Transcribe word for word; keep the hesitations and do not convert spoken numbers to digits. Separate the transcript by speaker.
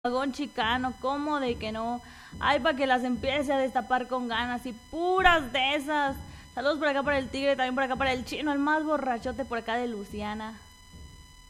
Speaker 1: vagón chicano, ¿cómo de que no? Ay, para que las empiece a destapar con ganas y puras de esas. Saludos por acá para el Tigre, también por acá para el Chino, el más borrachote por acá de Luciana.